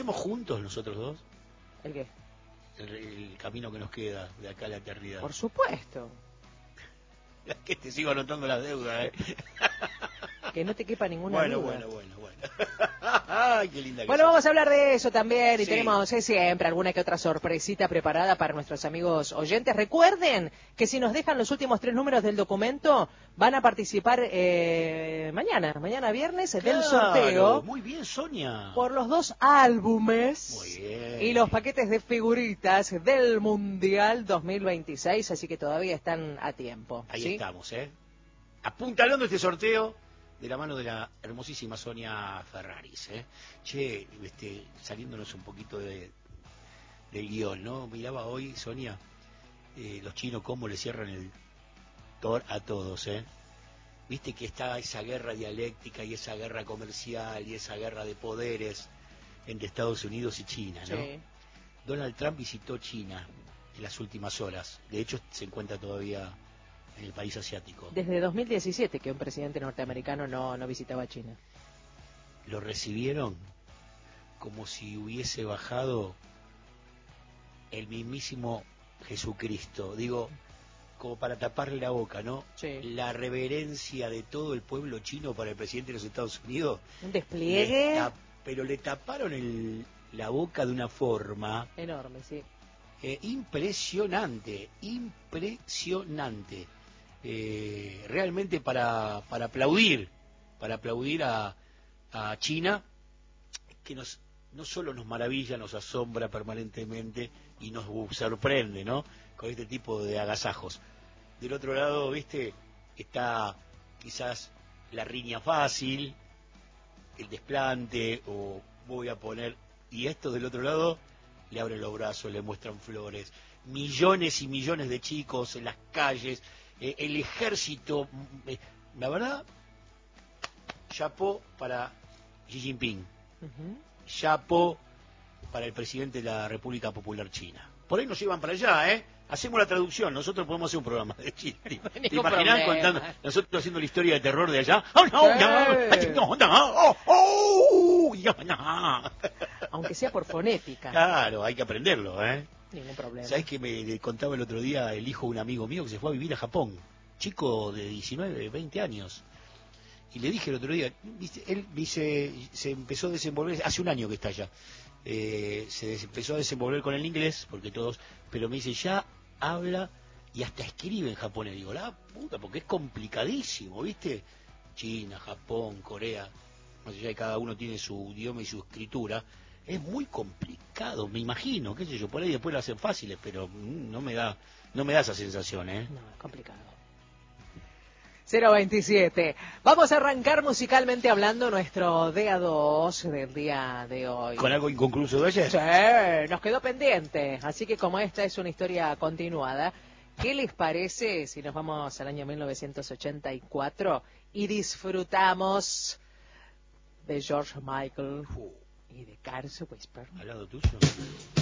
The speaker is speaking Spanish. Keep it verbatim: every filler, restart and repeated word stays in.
¿Hacemos juntos nosotros dos ¿El qué? el, el camino que nos queda de acá a la eternidad? Por supuesto. Que te sigo anotando las deudas, ¿eh? Que no te quepa ninguna bueno, duda. Bueno, bueno, bueno, Ay, qué linda que Bueno, sos. vamos a hablar de eso también y Sí. tenemos eh, siempre alguna que otra sorpresita preparada para nuestros amigos oyentes. Recuerden que si nos dejan los últimos tres números del documento, van a participar eh, mañana, mañana viernes, Claro, del sorteo muy bien, Sonia. por los dos álbumes Muy bien. y los paquetes de figuritas del Mundial dos mil veintiséis, así que todavía están a tiempo. Ahí ¿sí? estamos, ¿eh? Apuntalando este sorteo de la mano de la hermosísima Sonia Ferraris, ¿eh? Che, este, saliéndonos un poquito de, del guión, ¿no? Miraba hoy, Sonia, eh, los chinos cómo le cierran el tor a todos, ¿eh? Viste que está esa guerra dialéctica y esa guerra comercial y esa guerra de poderes entre Estados Unidos y China, ¿no? Sí. Donald Trump visitó China en las últimas horas. De hecho, se encuentra todavía en el país asiático. Desde dos mil diecisiete que un presidente norteamericano no, no visitaba China. Lo recibieron como si hubiese bajado el mismísimo Jesucristo. Digo, como para taparle la boca, ¿no? Sí. La reverencia de todo el pueblo chino para el presidente de los Estados Unidos. Un despliegue Le tap- pero le taparon el, la boca de una forma enorme, sí. eh, impresionante, impresionante. Eh, realmente para, para aplaudir, para aplaudir a, a China, que nos no solo nos maravilla, nos asombra permanentemente y nos sorprende, ¿no? Con este tipo de agasajos. Del otro lado, viste, está quizás la riña fácil, el desplante, o voy a poner, y esto del otro lado, le abren los brazos, le muestran flores, millones y millones de chicos en las calles, eh, el ejército, eh, la verdad, chapó para Xi Jinping. Uh-huh. Chapo para el presidente de la República Popular China. Por ahí nos llevan para allá, ¿eh? Hacemos la traducción, nosotros podemos hacer un programa de China. ¿Te, ¿te imaginas contando, nosotros haciendo la historia de terror de allá? ¡Oh, no, sí. no, no, oh, oh, no. Aunque sea por fonética. Claro, hay que aprenderlo, ¿eh? Ningún problema. ¿Sabés que me le contaba el otro día el hijo de un amigo mío que se fue a vivir a Japón? Chico de diecinueve, veinte años. Y le dije el otro día, él dice, se empezó a desenvolver, hace un año que está allá, eh, se des, empezó a desenvolver con el inglés, porque todos, pero me dice, ya habla y hasta escribe en japonés. Digo, la puta, porque es complicadísimo, ¿viste? China, Japón, Corea, más allá de cada uno tiene su idioma y su escritura, es muy complicado, me imagino, qué sé yo, por ahí después lo hacen fáciles, pero no me da, no me da esa sensación, ¿eh? No, es complicado. cero veintisiete. Vamos a arrancar musicalmente hablando nuestro D A dos del día de hoy. ¿Con algo inconcluso de ayer? Sí, nos quedó pendiente. Así que como esta es una historia continuada, ¿qué les parece si nos vamos al año mil novecientos ochenta y cuatro y disfrutamos de George Michael y de Carlos Whisper? ¿Al lado tuyo?